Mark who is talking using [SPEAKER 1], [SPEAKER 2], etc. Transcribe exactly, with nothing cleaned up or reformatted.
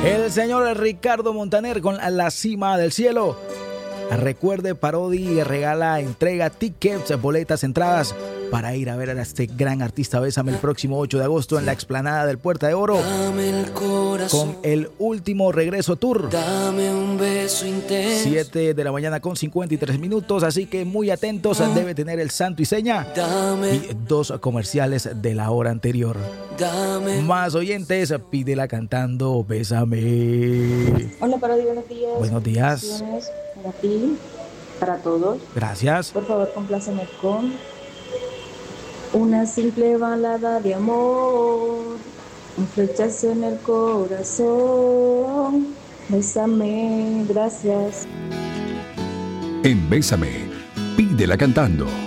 [SPEAKER 1] El señor Ricardo Montaner con La Cima del Cielo. Recuerde, Parodi regala, entrega tickets, boletas, entradas para ir a ver a este gran artista. Bésame el próximo ocho de agosto en la explanada del Puerta de Oro con el último regreso tour.
[SPEAKER 2] Dame un beso intenso.
[SPEAKER 1] siete de la mañana con cincuenta y tres minutos, así que muy atentos. Debe tener el santo y seña y dos comerciales de la hora anterior.
[SPEAKER 2] Dame.
[SPEAKER 1] Más oyentes, pídela cantando Bésame.
[SPEAKER 3] Hola, Parodi, buenos días.
[SPEAKER 1] Buenos días.
[SPEAKER 3] Para ti, para todos.
[SPEAKER 1] Gracias.
[SPEAKER 3] Por favor, compláceme con una simple balada de amor, un flechazo en el corazón. Bésame, gracias.
[SPEAKER 4] En Bésame, pídela cantando.